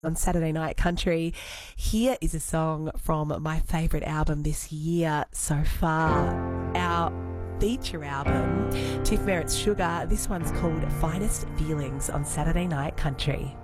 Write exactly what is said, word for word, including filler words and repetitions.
On Saturday Night Country. Here is a song from my favourite album this year so far, our feature album, Tiff Merritt's Sugar. This one's called Finest Feelings on Saturday Night Country.